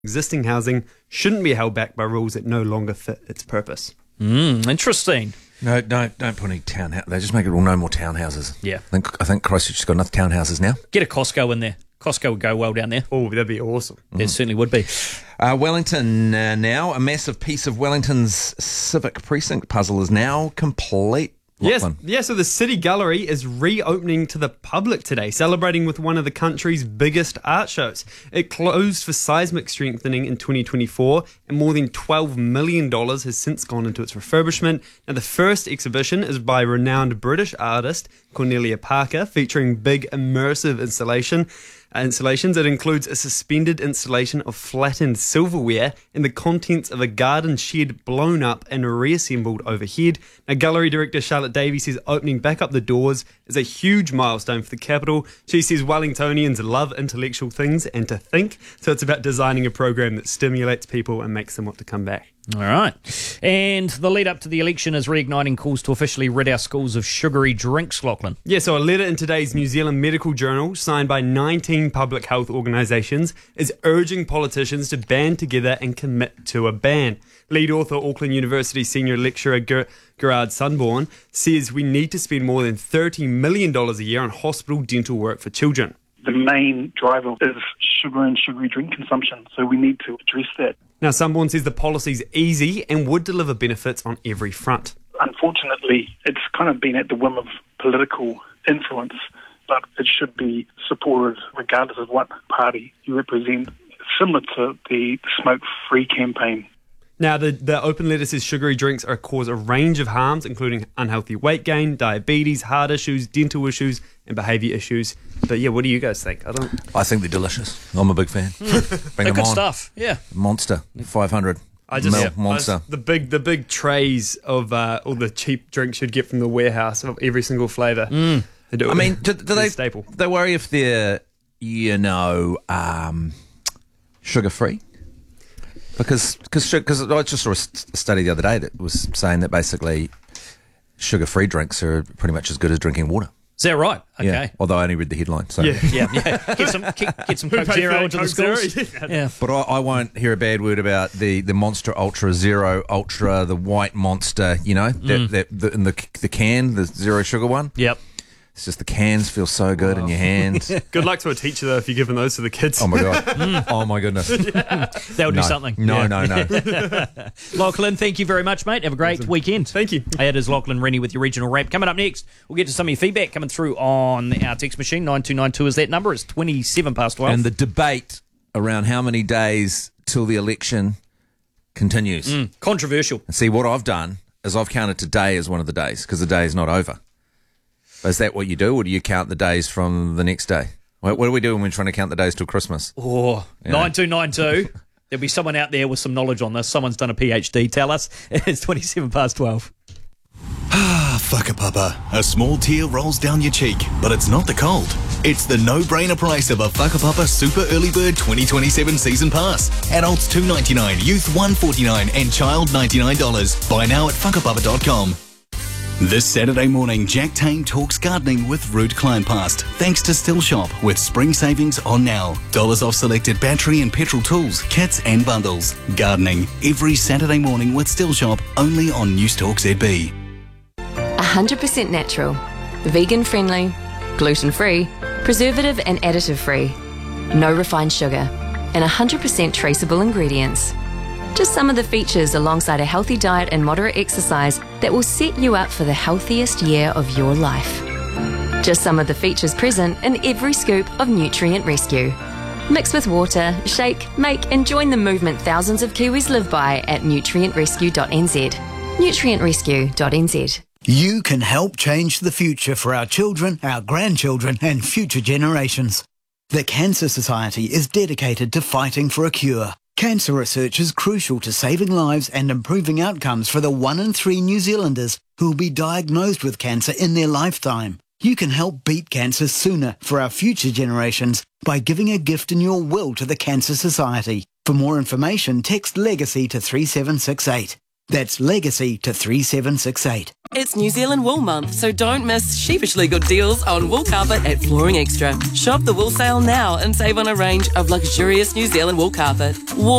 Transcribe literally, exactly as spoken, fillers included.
Existing housing shouldn't be held back by rules that no longer fit its purpose. Mm, interesting. No, don't don't put any townhouses. They just make it all no more townhouses. Yeah. I think I think Christchurch has got enough townhouses now. Get a Costco in there. Costco would go well down there. Oh, that'd be awesome. It certainly would be. Uh, Wellington uh, now. A massive piece of Wellington's civic precinct puzzle is now complete. Yes, Lachlan. yeah, so the City Gallery is reopening to the public today, celebrating with one of the country's biggest art shows. It closed for seismic strengthening in twenty twenty-four, and more than twelve million dollars has since gone into its refurbishment. Now, the first exhibition is by renowned British artist Cornelia Parker, featuring big immersive installation. installations. It includes a suspended installation of flattened silverware and the contents of a garden shed blown up and reassembled overhead. Now, gallery director Charlotte Davies says opening back up the doors is a huge milestone for the capital. She says Wellingtonians love intellectual things and to think, so it's about designing a program that stimulates people and makes them want to come back. All right. And the lead up to the election is reigniting calls to officially rid our schools of sugary drinks, Lachlan. Yeah, so a letter in today's New Zealand Medical Journal, signed by nineteen public health organisations, is urging politicians to band together and commit to a ban. Lead author, Auckland University senior lecturer Ger- Gerard Sunborn, says we need to spend more than thirty million dollars a year on hospital dental work for children. The main driver is sugar and sugary drink consumption, so we need to address that. Now, Sunborn says the policy's easy and would deliver benefits on every front. Unfortunately, it's kind of been at the whim of political influence, but it should be supported regardless of what party you represent, similar to the smoke-free campaign. Now, the, the open letter says sugary drinks are cause a range of harms, including unhealthy weight gain, diabetes, heart issues, dental issues, and behaviour issues. But yeah, what do you guys think? I don't. I think they're delicious. I'm a big fan. Bring They're them good on. stuff. Yeah. Monster, five hundred I just mil yeah, monster. I just- the big the big trays of uh, all the cheap drinks you'd get from the warehouse of every single flavour. Mm. I mean, do, do they staple? they worry if they're you know um, sugar free? Because because because I just saw a st- study the other day that was saying that basically sugar free drinks are pretty much as good as drinking water. Is that right? Okay. Yeah. Although I only read the headline. So. Yeah. Yeah, yeah. Get some, get, get some Coke Pay for Zero that into the Coke schools. Zero. Yeah. But I, I won't hear a bad word about the, the Monster Ultra Zero Ultra, the white Monster. You know, that, Mm. that, the, in the the can, the zero sugar one. Yep. It's just the cans feel so good in your hand. Good luck to a teacher though if you're giving those to the kids. Oh my god! Oh my goodness! That would No. do something. No, Yeah. no, no. Lachlan, thank you very much, mate. Have a great weekend. Thank you. Hey, it is Lachlan Rennie with your regional wrap. Coming up next, we'll get to some of your feedback coming through on our text machine. nine two nine two is that number. It's twenty-seven past twelve. And the debate around how many days till the election continues. Mm, controversial. And see, what I've done is I've counted today as one of the days because the day is not over. Is that what you do, or do you count the days from the next day? What, what do we do when we're trying to count the days till Christmas? Oh, Yeah. nine two nine two. There'll be someone out there with some knowledge on this. Someone's done a PhD. Tell us. It's twenty-seven past twelve. Ah, whakapapa. A small tear rolls down your cheek, but it's not the cold. It's the no-brainer price of a Whakapapa Super Early Bird twenty twenty-seven Season Pass. Adults two dollars ninety-nine, youth one dollars forty-nine, and child ninety-nine dollars. Buy now at whakapapa dot com. This Saturday morning, Jack Tame talks gardening with Ruud Kleinpast, thanks to Still Shop with spring savings on now. Dollars off selected battery and petrol tools, kits and bundles. Gardening every Saturday morning with Still Shop, only on Newstalk Z B. one hundred percent natural, vegan friendly, gluten free, preservative and additive free, no refined sugar, and one hundred percent traceable ingredients. Just some of the features alongside a healthy diet and moderate exercise that will set you up for the healthiest year of your life. Just some of the features present in every scoop of Nutrient Rescue. Mix with water, shake, make and join the movement thousands of Kiwis live by at nutrient rescue dot n z. nutrient rescue dot n z. You can help change the future for our children, our grandchildren and future generations. The Cancer Society is dedicated to fighting for a cure. Cancer research is crucial to saving lives and improving outcomes for the one in three New Zealanders who will be diagnosed with cancer in their lifetime. You can help beat cancer sooner for our future generations by giving a gift in your will to the Cancer Society. For more information, text LEGACY to three seven six eight. That's legacy to three seven six eight. It's New Zealand Wool Month, so don't miss sheepishly good deals on wool carpet at Flooring Extra. Shop the wool sale now and save on a range of luxurious New Zealand wool carpet.